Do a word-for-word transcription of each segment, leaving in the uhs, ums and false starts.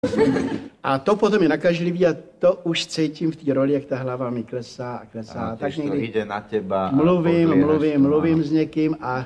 A to potom je nakažlivý a to už cítím v té roli, jak ta hlava mi klesá a klesá. Ano, tak někdy to jde na těba. Mluvím, mluvím, mluvím s někým a...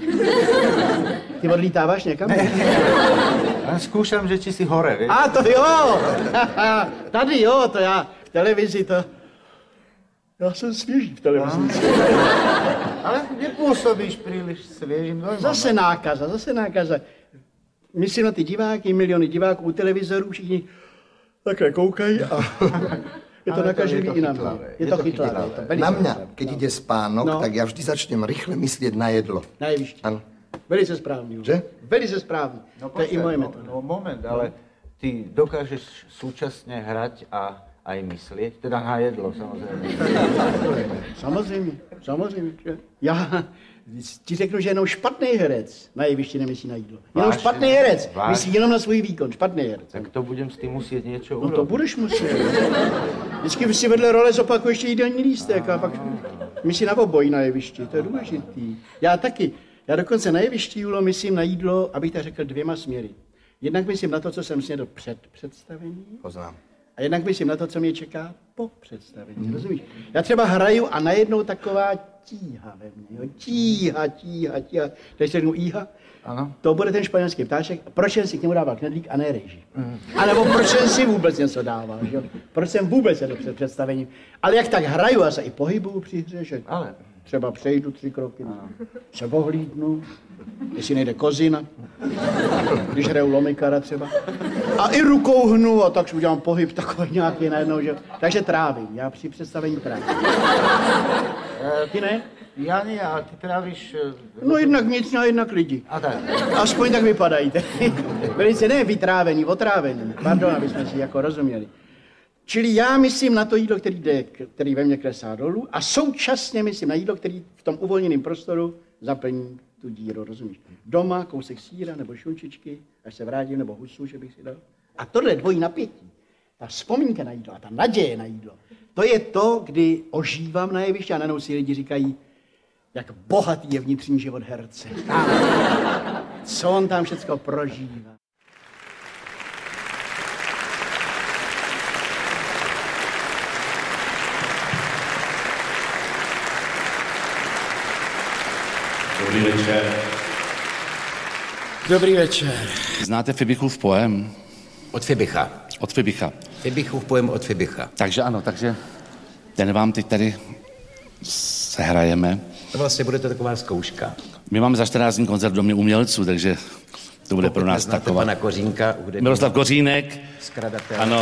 Ty odlítáváš někam? Ne, já zkoušám, že či si hore, víš? A to jo! Tady jo, to já v televizi to... Já jsem svěží v televizi. Ale nepůsobíš příliš svěžím dojmem. Zase nákaza, zase nákaza. Myslím na ty diváky, miliony diváků u televizorů, všichni takhle koukají a je to nakažlivý i na mě. Je to chytlavé. Na mě, keď jde spánok, no. tak já vždy začnem rychle myslet na jedlo. Na jeviště. Ano. Velice správný. Že? Velice správný. No, to je i moje no, metoda. No moment, ale ty dokážeš současně hrať a aj myslet, teda na jedlo samozřejmě. Samozřejmě, samozřejmě. Já ti řeknu, že jenom špatný herec na jevišti nemyslí na jídlo. Jenom Vážně? špatný herec Vážně? myslí jenom na svůj výkon. Špatný herec. Tak to budem s tím muset něco No urobit. to budeš muset. Vždycky si vedle role zopakuješ jídelní lístek a pak myslí na obojí na jevišti. To je důležitý. Já taky. Já dokonce na jevišti, Julo, myslím na jídlo, abych tak řekl, dvěma směry. Jednak myslím na to, co jsem snědl před představením. Poznám. A jednak myslím na to, co mě čeká po představení. Mm. Rozumíš? Já třeba hraju a najednou taková tíha ve mně. Jo? Tíha, tíha, tíha. Když řeknu íha, ano. To bude ten španělský ptáček. Proč jsem si k němu dával knedlík a ne rejži? Mm. A nebo proč jsem si vůbec něco dával? Jo? Proč jsem vůbec jedl před představením? Ale jak tak hraju, já se i pohybuju při hře, že ale třeba přejdu tři kroky, se pohlídnu, jestli nejde kozina, když hraju lomikara třeba. A i rukou hnu a tak si udělám pohyb takový nějaký najednou, že... Takže trávím, já při představení trávím. Ty ne? Já ne, ale ty trávíš... No jednak vnitřně a jednak lidi. A tak. Aspoň tak vypadají. Velice ne vytrávení, otrávení. Pardon, aby jsme si jako rozuměli. Čili já myslím na to jídlo, který, jde, který ve mně klesá dolů a současně myslím na jídlo, který v tom uvolněném prostoru zaplní tu díru, rozumíš? Doma kousek sýra nebo šunčičky, až se vrátím, nebo husu, že bych si dal. A tohle dvojí napětí, ta vzpomínka na jídlo a ta naděje na jídlo, to je to, kdy ožívám na jevišti a najednou si lidi říkají, jak bohatý je vnitřní život herce. Co on tam všecko prožívá. Dobrý večer. Dobrý večer. Znáte Fibichův poem? Od Fibicha. Od Fibicha. Fibichův poem od Fibicha. Takže ano, takže ten vám teď tady sehrajeme. To vlastně bude to taková zkouška. My máme za čtrnáct dní koncert v Domě umělců, takže to bude Pokud pro nás taková... pana Kořínka. Hudební... Miroslav Kořínek. Skladatel. Ano.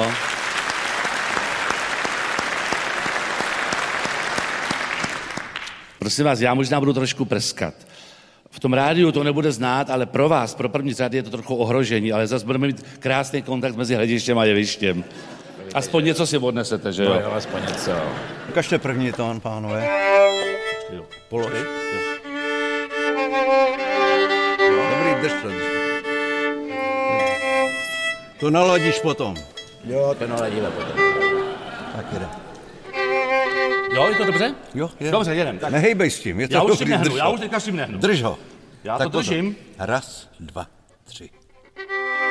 Prosím vás, já možná budu trošku prskat. V tom rádiu to nebude znát, ale pro vás, pro první řady je to trochu ohrožení, ale zase budeme mít krásný kontakt mezi hledištěm a jevištěm. Aspoň něco si odnesete, že jo? No jo, aspoň něco. Ukažte první tón, pánové. Jo. Polož. Jo. Dobrý, drž to. To naladíš potom. Jo, to naladíme potom. Tak jde. Jo, je to dobře? Jo, je. Dobře, jedem. Tak. Nehejbej s tím, je to Já už dobrý, s tím nehnu, drž já ho. už teďka s tím nehnu. Drž ho. Já tak to držím. Potom. Raz, dva, tři.